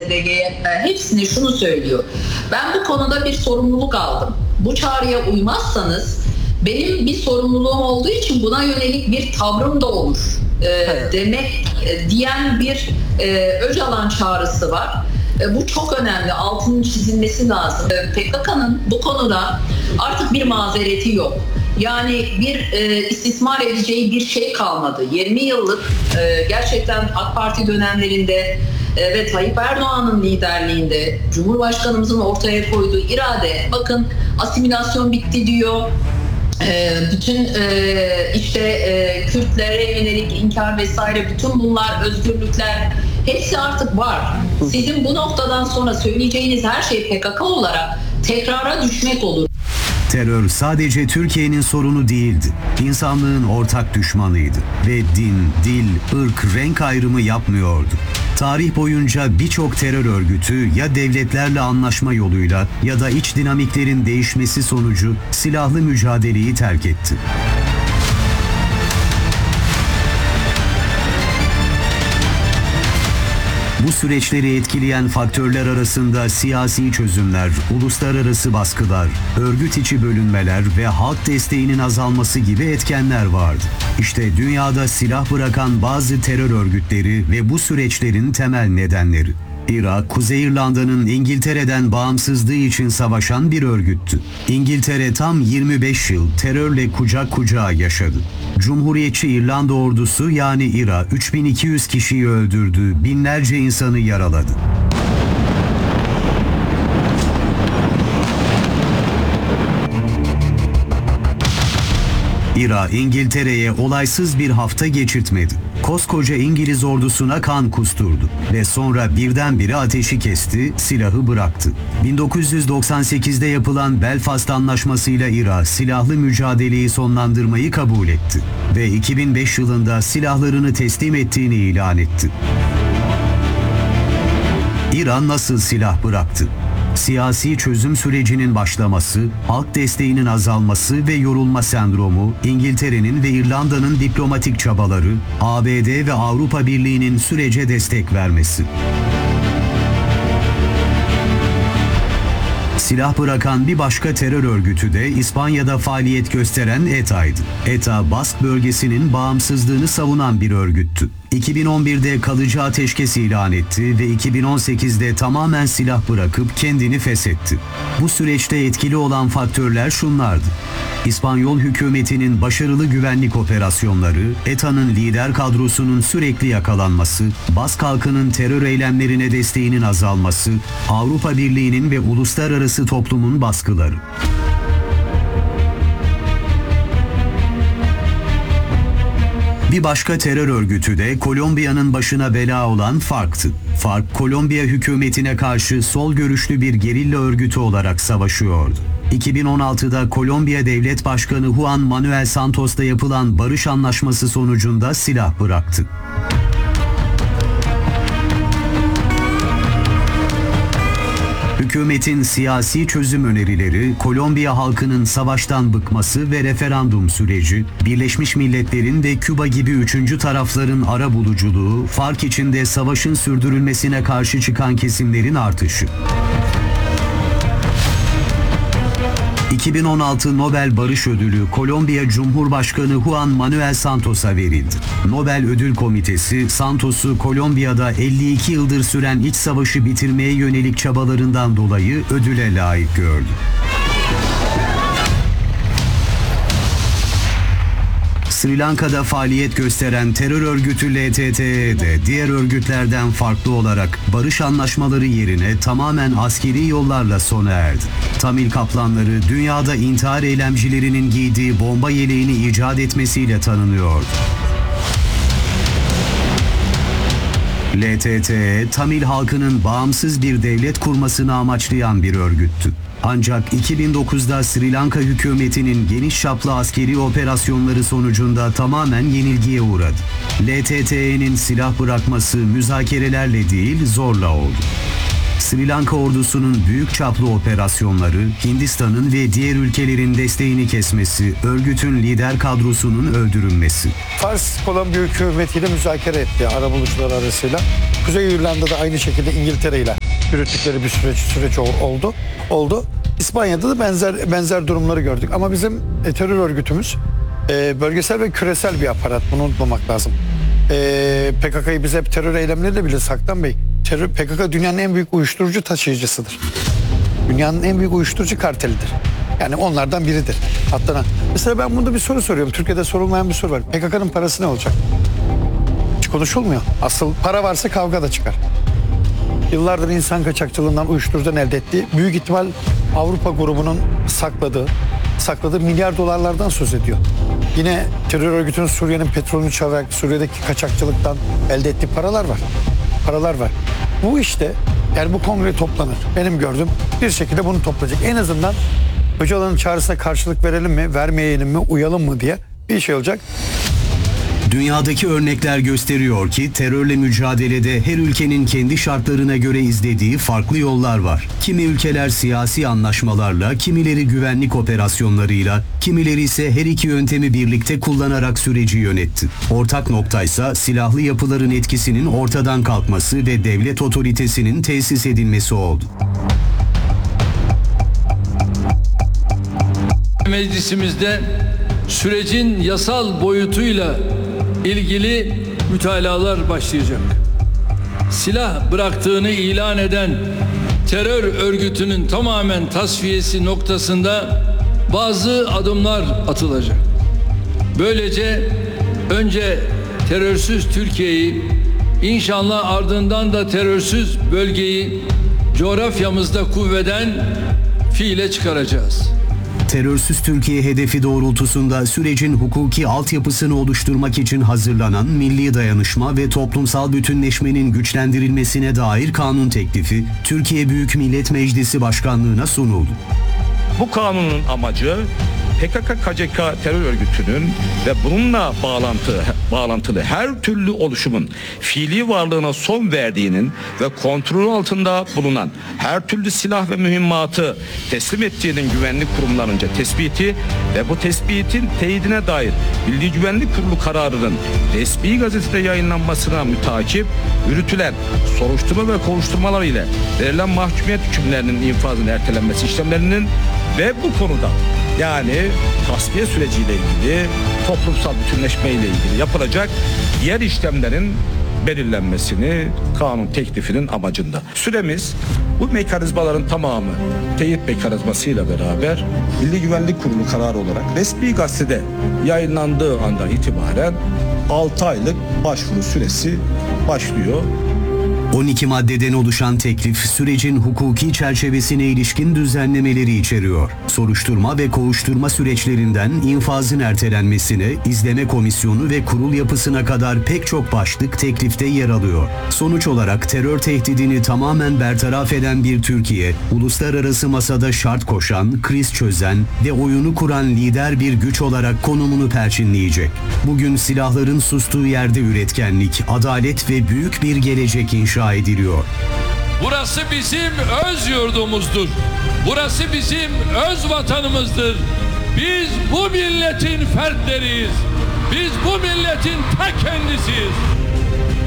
YPG'ye hepsine şunu söylüyor. Ben bu konuda bir sorumluluk aldım. Bu çağrıya uymazsanız benim bir sorumluluğum olduğu için buna yönelik bir tavrım da olur demek diyen bir Öcalan çağrısı var. Bu çok önemli. Altının çizilmesi lazım. PKK'nın bu konuda artık bir mazereti yok. Yani bir istismar edeceği bir şey kalmadı. 20 yıllık gerçekten AK Parti dönemlerinde ve Tayyip Erdoğan'ın liderliğinde Cumhurbaşkanımızın ortaya koyduğu irade, bakın asimilasyon bitti diyor. Bütün Kürtlere yönelik inkar vesaire, bütün bunlar, özgürlükler hepsi artık var. Sizin bu noktadan sonra söyleyeceğiniz her şey PKK olarak tekrara düşmek olur. Terör sadece Türkiye'nin sorunu değildi. İnsanlığın ortak düşmanıydı ve din, dil, ırk, renk ayrımı yapmıyordu. Tarih boyunca birçok terör örgütü ya devletlerle anlaşma yoluyla ya da iç dinamiklerin değişmesi sonucu silahlı mücadeleyi terk etti. Bu süreçleri etkileyen faktörler arasında siyasi çözümler, uluslararası baskılar, örgüt içi bölünmeler ve halk desteğinin azalması gibi etkenler vardı. İşte dünyada silah bırakan bazı terör örgütleri ve bu süreçlerin temel nedenleri. Irak, Kuzey İrlanda'nın İngiltere'den bağımsızlığı için savaşan bir örgüttü. İngiltere tam 25 yıl terörle kucak kucağa yaşadı. Cumhuriyetçi İrlanda ordusu yani IRA 3200 kişiyi öldürdü, binlerce insanı yaraladı. IRA İngiltere'ye olaysız bir hafta geçirtmedi. Koskoca İngiliz ordusuna kan kusturdu ve sonra birdenbire ateşi kesti, silahı bıraktı. 1998'de yapılan Belfast Anlaşması'yla IRA silahlı mücadeleyi sonlandırmayı kabul etti ve 2005 yılında silahlarını teslim ettiğini ilan etti. İran nasıl silah bıraktı? Siyasi çözüm sürecinin başlaması, halk desteğinin azalması ve yorulma sendromu, İngiltere'nin ve İrlanda'nın diplomatik çabaları, ABD ve Avrupa Birliği'nin sürece destek vermesi. Silah bırakan bir başka terör örgütü de İspanya'da faaliyet gösteren ETA'ydı. ETA, Bask bölgesinin bağımsızlığını savunan bir örgüttü. 2011'de kalıcı ateşkes ilan etti ve 2018'de tamamen silah bırakıp kendini feshetti. Bu süreçte etkili olan faktörler şunlardı: İspanyol hükümetinin başarılı güvenlik operasyonları, ETA'nın lider kadrosunun sürekli yakalanması, Bask halkının terör eylemlerine desteğinin azalması, Avrupa Birliği'nin ve uluslararası toplumun baskıları. Bir başka terör örgütü de Kolombiya'nın başına bela olan FARC'tı. FARC, Kolombiya hükümetine karşı sol görüşlü bir gerilla örgütü olarak savaşıyordu. 2016'da Kolombiya Devlet Başkanı Juan Manuel Santos'ta yapılan barış anlaşması sonucunda silah bıraktı. Hükümetin siyasi çözüm önerileri, Kolombiya halkının savaştan bıkması ve referandum süreci, Birleşmiş Milletler'in ve Küba gibi üçüncü tarafların arabuluculuğu, FARC içinde savaşın sürdürülmesine karşı çıkan kesimlerin artışı. 2016 Nobel Barış Ödülü Kolombiya Cumhurbaşkanı Juan Manuel Santos'a verildi. Nobel Ödül Komitesi, Santos'u Kolombiya'da 52 yıldır süren iç savaşı bitirmeye yönelik çabalarından dolayı ödüle layık gördü. Sri Lanka'da faaliyet gösteren terör örgütü LTTE de diğer örgütlerden farklı olarak barış anlaşmaları yerine tamamen askeri yollarla sona erdi. Tamil kaplanları dünyada intihar eylemcilerinin giydiği bomba yeleğini icat etmesiyle tanınıyordu. LTTE, Tamil halkının bağımsız bir devlet kurmasını amaçlayan bir örgüttü. Ancak 2009'da Sri Lanka hükümetinin geniş çaplı askeri operasyonları sonucunda tamamen yenilgiye uğradı. LTTE'nin silah bırakması müzakerelerle değil zorla oldu. Sri Lanka ordusunun büyük çaplı operasyonları, Hindistan'ın ve diğer ülkelerin desteğini kesmesi, örgütün lider kadrosunun öldürülmesi. Fars Kolombiya hükümetiyle müzakere etti arabulucular arasıyla. Kuzey İrlanda'da aynı şekilde İngiltere ile yürüttükleri bir süreç oldu. İspanya'da da benzer durumları gördük. Ama bizim terör örgütümüz bölgesel ve küresel bir aparat. Bunu unutmamak lazım. PKK'yı biz hep terör eylemleriyle biliriz Haktan Bey. PKK dünyanın en büyük uyuşturucu taşıyıcısıdır. Dünyanın en büyük uyuşturucu kartelidir. Yani onlardan biridir. Hatta mesela ben burada bir soru soruyorum. Türkiye'de sorulmayan bir soru var. PKK'nın parası ne olacak? Hiç konuşulmuyor. Asıl para varsa kavga da çıkar. Yıllardır insan kaçakçılığından, uyuşturucudan elde ettiği, büyük ihtimal Avrupa grubunun sakladığı milyar dolarlardan söz ediyor. Yine terör örgütünün Suriye'nin petrolünü çalarak Suriye'deki kaçakçılıktan elde ettiği paralar var. Bu işte yani bu kongre toplanır. Benim gördüğüm bir şekilde bunu toplayacak. En azından Öcalan'ın çağrısına karşılık verelim mi, vermeyelim mi, uyalım mı diye bir şey olacak. Dünyadaki örnekler gösteriyor ki terörle mücadelede her ülkenin kendi şartlarına göre izlediği farklı yollar var. Kimi ülkeler siyasi anlaşmalarla, kimileri güvenlik operasyonlarıyla, kimileri ise her iki yöntemi birlikte kullanarak süreci yönetti. Ortak noktaysa silahlı yapıların etkisinin ortadan kalkması ve devlet otoritesinin tesis edilmesi oldu. Meclisimizde sürecin yasal boyutuyla ilgili mütalalar başlayacak. Silah bıraktığını ilan eden terör örgütünün tamamen tasfiyesi noktasında bazı adımlar atılacak. Böylece önce terörsüz Türkiye'yi, inşallah ardından da terörsüz bölgeyi coğrafyamızda kuvveden fiile çıkaracağız. Terörsüz Türkiye hedefi doğrultusunda sürecin hukuki altyapısını oluşturmak için hazırlanan milli dayanışma ve toplumsal bütünleşmenin güçlendirilmesine dair kanun teklifi Türkiye Büyük Millet Meclisi Başkanlığı'na sunuldu. Bu kanunun amacı PKK-KCK terör örgütünün ve bununla bağlantılı her türlü oluşumun fiili varlığına son verdiğinin ve kontrol altında bulunan her türlü silah ve mühimmatı teslim ettiğinin güvenlik kurumlarınca tespiti ve bu tespitin teyidine dair Milli Güvenlik Kurulu kararının resmi gazetede yayınlanmasına mütakip yürütülen soruşturma ve kovuşturmalar ile verilen mahkumiyet hükümlerinin infazının ertelenmesi işlemlerinin ve bu konuda yani tasfiye süreciyle ilgili, toplumsal bütünleşme ile ilgili yapılacak diğer işlemlerin belirlenmesini kanun teklifinin amacında. Süremiz bu mekanizmaların tamamı teyit mekanizmasıyla beraber Milli Güvenlik Kurulu kararı olarak resmi gazetede yayınlandığı andan itibaren 6 aylık başvuru süresi başlıyor. 12 maddeden oluşan teklif sürecin hukuki çerçevesine ilişkin düzenlemeleri içeriyor. Soruşturma ve kovuşturma süreçlerinden infazın ertelenmesine, izleme komisyonu ve kurul yapısına kadar pek çok başlık teklifte yer alıyor. Sonuç olarak terör tehdidini tamamen bertaraf eden bir Türkiye, uluslararası masada şart koşan, kriz çözen ve oyunu kuran lider bir güç olarak konumunu perçinleyecek. Bugün silahların sustuğu yerde üretkenlik, adalet ve büyük bir gelecek inşa ediliyor. Burası bizim öz yurdumuzdur. Burası bizim öz vatanımızdır. Biz bu milletin fertleriyiz. Biz bu milletin ta kendisiyiz.